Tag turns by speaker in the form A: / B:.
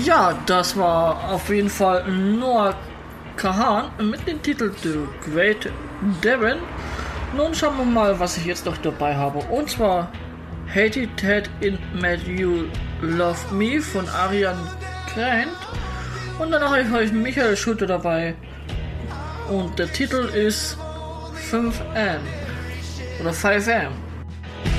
A: Ja, das war auf jeden Fall Noah Kahan mit dem Titel The Great Devon. Nun schauen wir mal, was ich jetzt noch dabei habe. Und zwar Hated Ted in Mad You Love Me von Arian Grant. Und danach habe ich Michael Schulte dabei. Und der Titel ist 5M oder 5M.